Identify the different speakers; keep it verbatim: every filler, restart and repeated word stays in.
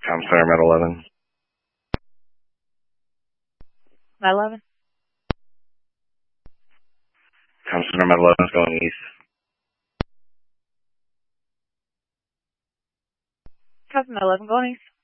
Speaker 1: Tom Center, Met eleven.
Speaker 2: Met eleven.
Speaker 1: Tom Center, Met eleven is going east.
Speaker 2: Tom Met eleven going east.